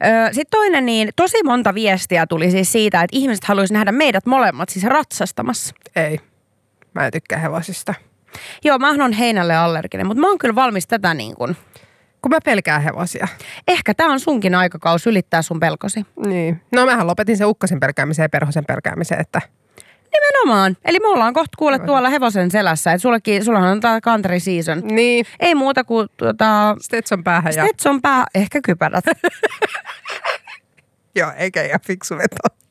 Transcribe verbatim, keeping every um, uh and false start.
Sitten toinen, niin tosi monta viestiä tuli siis siitä, että ihmiset haluaisi nähdä meidät molemmat siis ratsastamassa. Ei. Mä en tykkää hevosista. Joo, mä oon heinälle allerginen, mutta mä oon kyllä valmis tätä niin kuin. Kun mä pelkään hevosia. Ehkä tää on sunkin aikakaus ylittää sun pelkosi. Niin. No mähän lopetin sen ukkosen pelkäämiseen ja perhosen pelkäämiseen, että... Nimenomaan. Eli me ollaan kohta kuule tuolla hevosen selässä, että sullekin, sullahan on tää country season. Niin. Ei muuta kuin tuota... Stetson päähän ja... Stetson päähän, ehkä kypärät. Joo, eikä ihan fiksu veto.